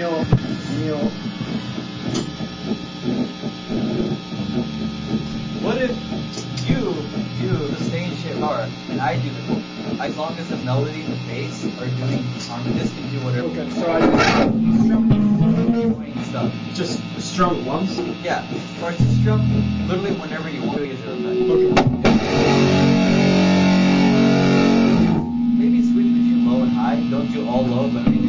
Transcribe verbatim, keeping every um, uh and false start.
Neil, Neil. What if you do the same shit hard and I do the hook? As long as the melody and the bass are doing harmony, this can do whatever. Okay, so I Annoying stuff. just strum it once. Yeah, or just strum literally whenever you want. It's